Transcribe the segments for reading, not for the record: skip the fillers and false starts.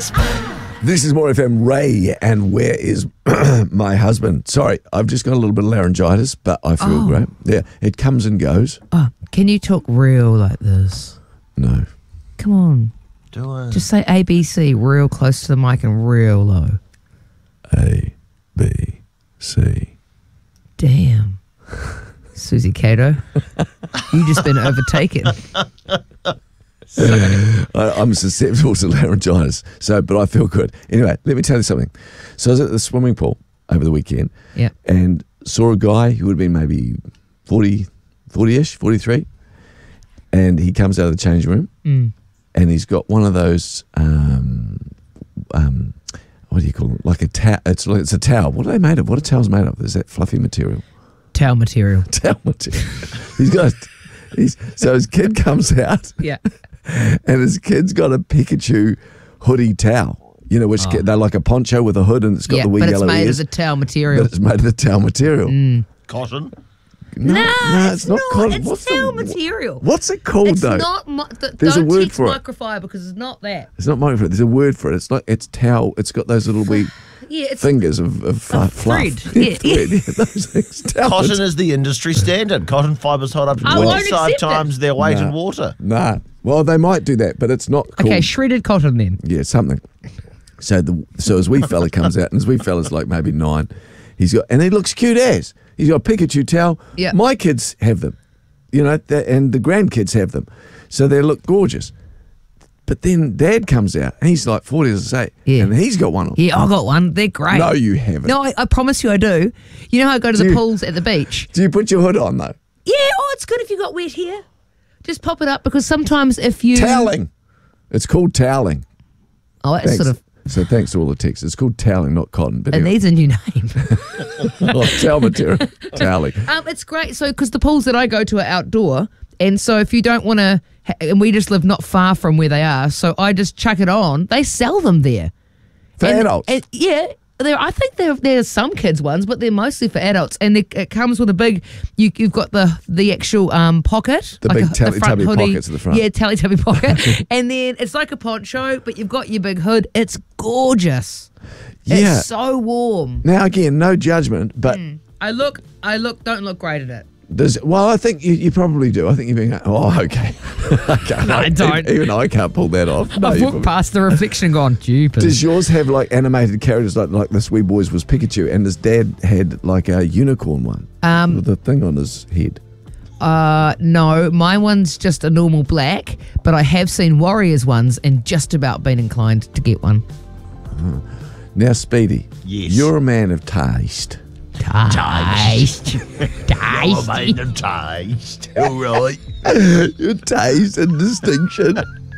This is More FM. Ray, and where is my husband? Sorry, I've just got a little bit of laryngitis, but I feel great. Yeah, it comes and goes. Oh, can you talk real like this? No. Come on. Do it. Just say ABC real close to the mic and real low. A, B, C. Damn. Susie Cato, you just been overtaken. I'm susceptible to laryngitis, but I feel good. Anyway, let me tell you something. So I was at the swimming pool over the weekend and saw a guy who would have been maybe 40-ish, 43, and he comes out of the change room and he's got one of those, what do you call it? Like a towel. It's a towel. What are they made of? What are towels made of? Is that fluffy material? Towel material. Towel material. So his kid comes out. Yeah. And his kid's got a Pikachu hoodie towel, which they're like a poncho with a hood and it's got the wee yellow ears. But it's made of the towel material. But it's made of the towel material. Cotton? No, it's not cotton. It's towel material. What's it called though? It's not. There's a word for it. Microfiber because it's not that. It's not microfiber. There's a word for it. It's towel. It's got those little wee fingers of fluff. Thread. Yeah, thread. Yeah, those things. Cotton is the industry standard. Cotton fibres hold up to 25 times their weight in water. Nah. Well, they might do that, but it's not cool. Okay, shredded cotton then. Yeah, something. So his wee fella comes out, and his wee fella's like maybe 9. And he looks cute as. He's got a Pikachu towel. Yeah. My kids have them, and the grandkids have them. So they look gorgeous. But then Dad comes out, and he's like 40, as I say, and he's got one on. Yeah, I got one. They're great. No, you haven't. No, I promise you I do. You know how I go to the pools at the beach? Do you put your hood on, though? Yeah, it's good if you got wet hair. Just pop it up because sometimes if you... Toweling. It's called toweling. Oh, that's sort of... So thanks to all the texts. It's called toweling, not cotton. But it needs a new name. Towel material. Toweling. It's great. So because the pools that I go to are outdoor, and so if you don't want to... And we just live not far from where they are, so I just chuck it on. They sell them there. For adults? I think there's some kids ones, but they're mostly for adults. And it comes with a big, you've got the actual pocket. The big Teletubby pockets at the front. Yeah, Teletubby pocket. And then it's like a poncho, but you've got your big hood. It's gorgeous. Yeah. It's so warm. Now, again, no judgment, but... don't look great at it. I think you probably do. I think you're being... Oh, okay. No, I don't. Even I can't pull that off. No, I've walked past the reflection and gone, jeepers. Does yours have like animated characters like this wee boy's was Pikachu and his dad had like a unicorn one with a thing on his head? No, my one's just a normal black, but I have seen Warriors ones and just about been inclined to get one. Now, Speedy, yes, you're a man of taste. Taste. You're a man of taste. All right. Your taste and distinction.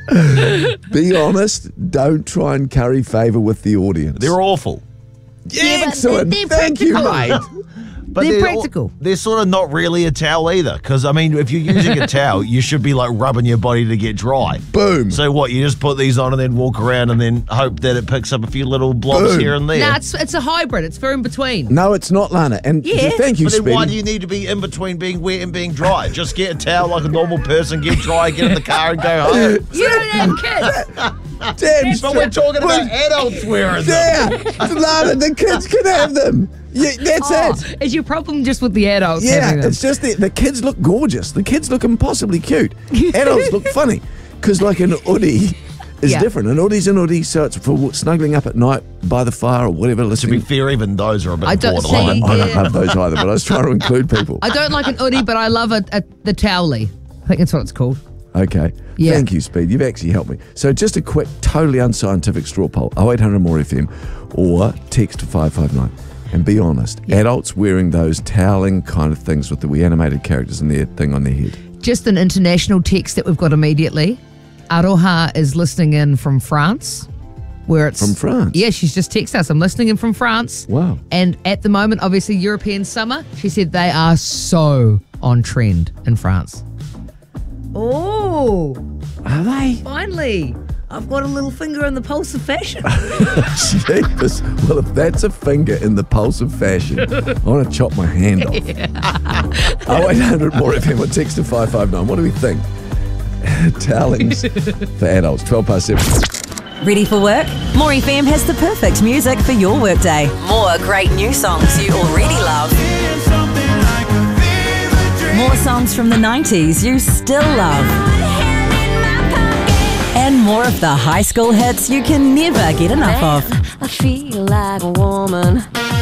Be honest. Don't try and curry favour with the audience. They're awful. Yeah, excellent. they're Thank you, mate. But they're practical. They're sort of not really a towel either. Because, I mean, if you're using a towel, you should be like rubbing your body to get dry. Boom. So what, you just put these on and then walk around and then hope that it picks up a few little blobs here and there? Nah, it's a hybrid. It's for in between. No, it's not, Lana. And thank you, but then Speedy. why do you need to be in between being wet and being dry? Just get a towel like a normal person, get dry, get in the car and go home. You don't have kids. Damn, but we're talking about adults wearing them. Yeah, Lana, the kids can have them. Yeah, that's it. Is your problem just with the adults? Yeah, having them? it's just the kids look gorgeous. The kids look impossibly cute. Adults look funny because like an hoodie is different. An hoodie's an hoodie, so it's for snuggling up at night by the fire or whatever. To Listening. be fair, even those are a bit I borderline. don't love those either, but I was trying to include people. I don't like an hoodie, but I love the towelie. I think that's what it's called. Okay. Yeah. Thank you, Speed. You've actually helped me. So just a quick, totally unscientific straw poll. 0800 more FM or text to 559. And be honest, adults wearing those toweling kind of things with the wee animated characters and their thing on their head. Just an international text that we've got immediately. Aroha is listening in from France. Where it's from France? Yeah, she's just texted us. I'm listening in from France. Wow. And at the moment, obviously, European summer, she said they are so on trend in France. Oh. Are they? Finally. I've got a little finger in the pulse of fashion. Jeepers. Well, if that's a finger in the pulse of fashion, I want to chop my hand off. 0800 more FM or text to 559. What do we think? Towelings for adults, 12 past 7. Ready for work? More FM has the perfect music for your workday. More great new songs you already love. More songs from the 90s you still love. And more of the high school hits you can never get enough of. I feel like a woman.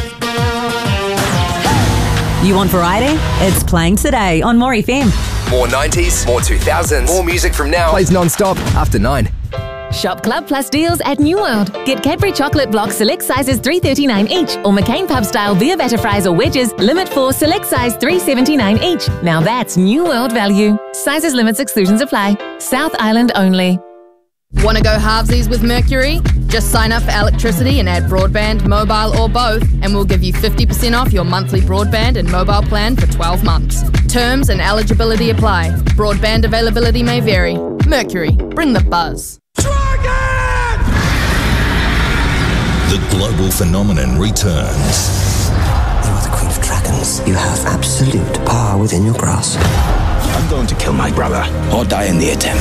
You want variety? It's playing today on More FM. More 90s, more 2000s, more music from now. Plays non-stop after 9. Shop Club Plus deals at New World. Get Cadbury Chocolate Blocks select sizes $3.39 each, or McCain Pub Style Via Vata fries or wedges, limit 4, select size $3.79 each. Now that's New World value. Sizes, limits, exclusions apply. South Island only. Want to go halvesies with Mercury? Just sign up for electricity and add broadband, mobile or both, and we'll give you 50% off your monthly broadband and mobile plan for 12 months. Terms and eligibility apply. Broadband availability may vary. Mercury, bring the buzz. The global phenomenon returns. You are the Queen of Dragons. You have absolute power within your grasp. I'm going to kill my brother or die in the attempt.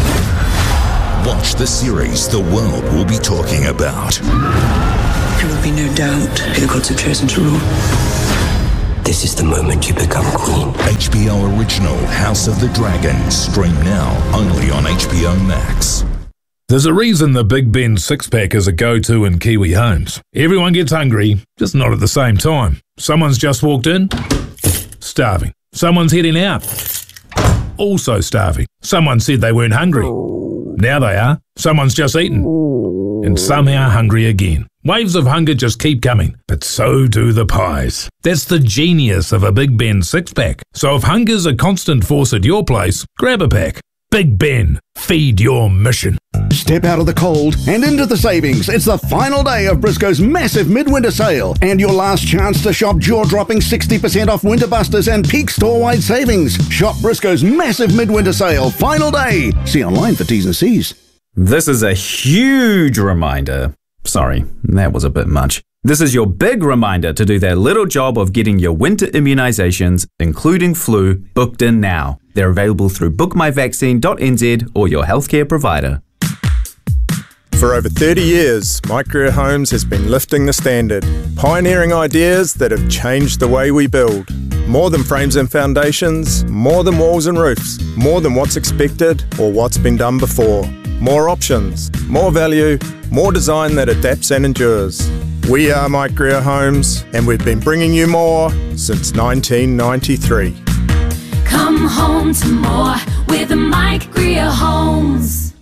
Watch the series the world will be talking about. There will be no doubt who the gods have chosen to rule. This is the moment you become queen. HBO original House of the Dragon. Stream now only on HBO Max. There's a reason the Big Ben six-pack is a go-to in Kiwi homes. Everyone gets hungry, just not at the same time. Someone's just walked in, starving. Someone's heading out, also starving. Someone said they weren't hungry. Now they are. Someone's just eaten, and somehow hungry again. Waves of hunger just keep coming, but so do the pies. That's the genius of a Big Ben six-pack. So if hunger's a constant force at your place, grab a pack. Big Ben, feed your mission. Step out of the cold and into the savings. It's the final day of Briscoe's massive midwinter sale and your last chance to shop jaw-dropping 60% off Winter Busters and peak store-wide savings. Shop Briscoe's massive midwinter sale, final day. See online for T's and C's. This is a huge reminder. Sorry, that was a bit much. This is your big reminder to do that little job of getting your winter immunisations, including flu, booked in now. They're available through bookmyvaccine.nz or your healthcare provider. For over 30 years, My Career Homes has been lifting the standard, pioneering ideas that have changed the way we build. More than frames and foundations, more than walls and roofs, more than what's expected or what's been done before. More options, more value, more design that adapts and endures. We are My Career Homes, and we've been bringing you more since 1993. Come home to more with Mike Greer Homes.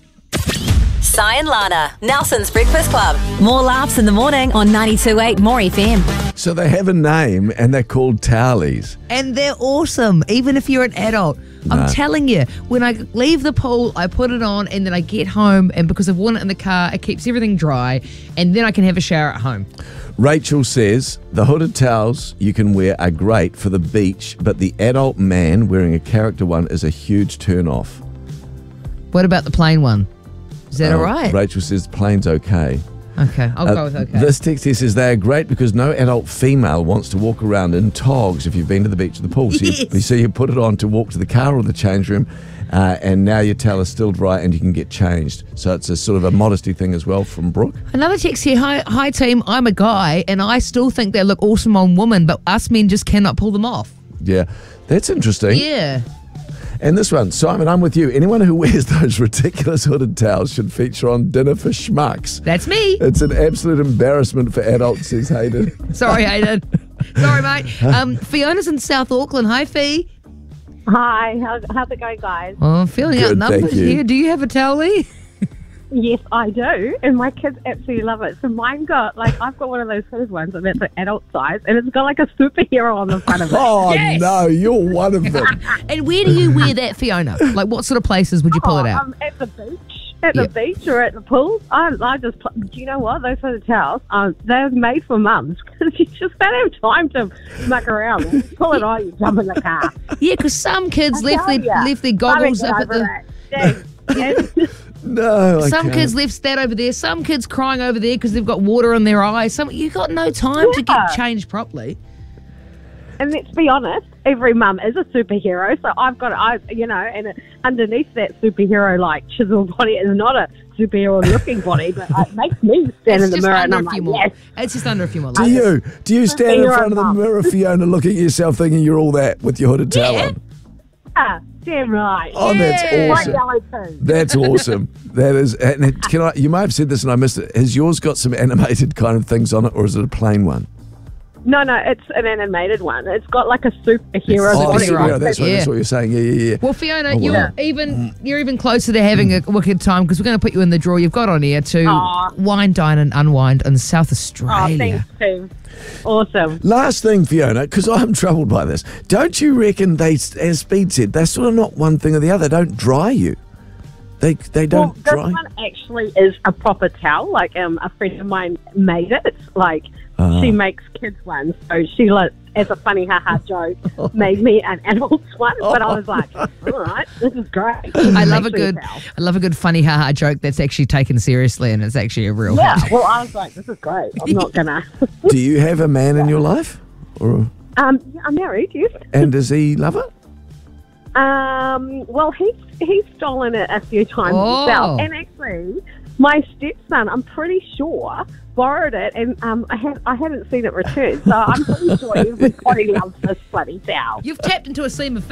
Sai and Lana, Nelson's Breakfast Club. More laughs in the morning on 92.8 More FM. So they have a name and they're called Towlies. And they're awesome, even if you're an adult. I'm telling you, when I leave the pool, I put it on and then I get home, and because I've worn it in the car, it keeps everything dry, and then I can have a shower at home. Rachel says, the hooded towels you can wear are great for the beach, but the adult man wearing a character one is a huge turn off. What about the plain one? Is that all right? Rachel says plain's okay. Okay, I'll go with okay. This text here says they are great because no adult female wants to walk around in togs if you've been to the beach or the pool. So you put it on to walk to the car or the change room, and now your towel is still dry and you can get changed. So it's a sort of a modesty thing as well from Brooke. Another text here, hi team, I'm a guy and I still think they look awesome on women, but us men just cannot pull them off. Yeah, that's interesting. Yeah. And this one, Simon, I'm with you. Anyone who wears those ridiculous hooded towels should feature on Dinner for Schmucks. That's me. It's an absolute embarrassment for adults, says Hayden. Sorry, Hayden. Sorry, mate. Fiona's in South Auckland. Hi, Fee. Hi, how's it going, guys? Oh, I'm feeling outnumbered here. Do you have a towellie? Yes, I do, and my kids absolutely love it. So I've got one of those hooded ones, and that's an adult size, and it's got like a superhero on the front of it. Oh, yes! No, you're one of them. And where do you wear that, Fiona? Like, what sort of places would you pull it out? At the beach. The beach or at the pool. I just, do you know what? Those hooded towels, they're made for mums, because you just don't have time to muck around. Pull it on, you jump in the car. Yeah, because some kids left their goggles up at the... No, some kids left that over there. Some kids crying over there because they've got water in their eyes. You got no time to get changed properly. And let's be honest, every mum is a superhero. So and underneath that superhero, like chiseled body, is not a superhero-looking body, but it makes me stand in the mirror and I'm like, yes. It's just under a few more. Do you stand in front of the mirror, Fiona, looking at yourself, thinking you're all that with your hooded towel on? Yeah, damn right. Oh, that's awesome. White, yellow, too. That's awesome. That is. And you may have said this and I missed it. Has yours got some animated kind of things on it, or is it a plain one? No, it's an animated one. It's got like a superhero body. Right. That's what you're saying. Yeah. Well, Fiona, you're even closer to having a wicked time because we're going to put you in the draw. You've got on here to wine, dine and unwind in South Australia. Oh, thanks, Tim. Awesome. Last thing, Fiona, because I'm troubled by this. Don't you reckon as Speed said, they're sort of not one thing or the other. They don't dry you. They don't dry. This one actually is a proper towel. Like a friend of mine made it. It's like she makes kids ones. So she, as a funny haha joke, made me an adult one. But I was like, all right, this is great. I love a good funny haha joke that's actually taken seriously and it's actually a real. Yeah. Well, I was like, this is great. I'm not gonna. Do you have a man in your life? Or I'm married. Yes. And does he love it? Well, he's stolen it a few times himself, and actually, my stepson, I'm pretty sure, borrowed it, and I haven't seen it returned, so I'm pretty sure everybody loves this bloody towel. You've tapped into a seam of